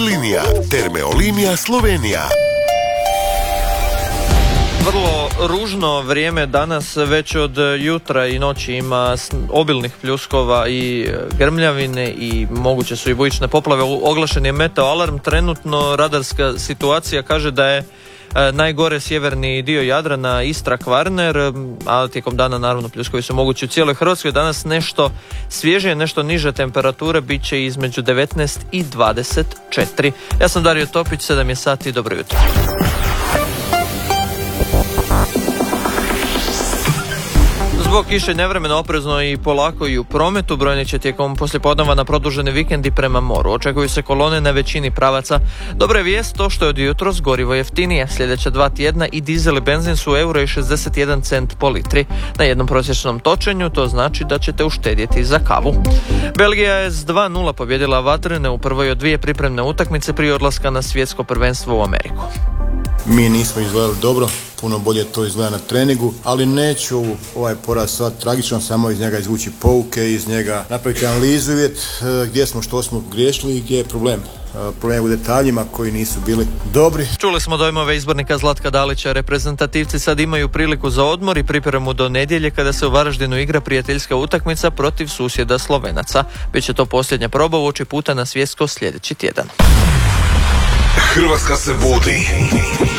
Linija, Termeolinija Slovenija. Vrlo ružno vrijeme danas, već od jutra i noći ima obilnih pljuskova i grmljavine i moguće su i bujične poplave. Oglašen je meteo alarm. Trenutno radarska situacija kaže da je najgore sjeverni dio Jadrana, Istra, Kvarner, a tijekom dana naravno pljuskovi su mogući u cijeloj Hrvatskoj. Danas nešto svježije, nešto niže temperature, bit će između 19 i 24. Ja sam Dario Topić, 7 je sati, dobro jutro. Zbog kiše nevremeno, oprezno i polako i u prometu. Brojni će tijekom poslijepodneva na produženi vikendi prema moru. Očekuju se kolone na većini pravaca. Dobra je vijest to što je od jutros gorivo jeftinije. Sljedeća 2 tjedna i dizel i benzin su €1,61 po litri. Na jednom prosječnom točenju to znači da ćete uštedjeti za kavu. Belgija je s 2:0 pobjedila Vatrene u prvoj od 2 pripremne utakmice prije odlaska na svjetsko prvenstvo u Ameriku. Mi nismo izgledali dobro, puno bolje to izgleda na treningu, ali neću ovaj poraz svat tragično, samo iz njega izvući pouke, iz njega napraviti analizu i vidjeti gdje smo, što smo griješili i gdje je problem. Problem u detaljima koji nisu bili dobri. Čuli smo dojmove izbornika Zlatka Dalića. Reprezentativci sad imaju priliku za odmor i pripremu do nedjelje kada se u Varaždinu igra prijateljska utakmica protiv susjeda Slovenaca. Biće to posljednja proba uoči puta na svjetsko sljedeći tjedan. Hrvatska se vodi.